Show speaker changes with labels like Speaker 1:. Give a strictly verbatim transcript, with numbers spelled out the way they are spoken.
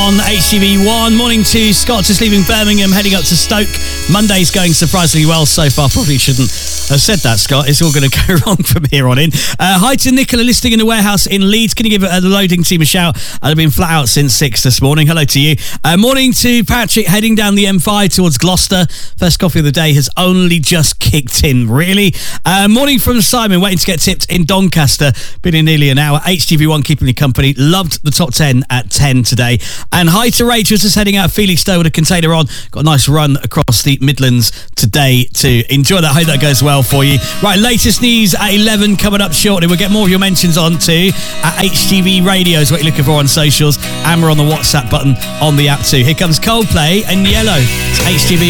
Speaker 1: On H T V one, morning to Scott, just leaving Birmingham, heading up to Stoke. Monday's going surprisingly well so far. Probably shouldn't have said that, Scott. It's all going to go wrong from here on in. Uh, hi to Nicola, listing in the warehouse in Leeds. Can you give uh, the loading team a shout? I've been flat out since six this morning. Hello to you. Uh, morning to Patrick, heading down the M five towards Gloucester. First coffee of the day has only just kicked in, really. Uh, morning from Simon, waiting to get tipped in Doncaster. Been in nearly an hour. H T V one keeping you company. Loved the top ten at ten today. And hi to Rachel, just heading out of Felixstowe with a container on. Got a nice run across the Midlands today to enjoy that. Hope that goes well for you. Right, latest news at eleven coming up shortly. We'll get more of your mentions on too at H T V Radio is what you're looking for on socials. And we're on the WhatsApp button on the app too. Here comes Coldplay and Yellow. It's H T V.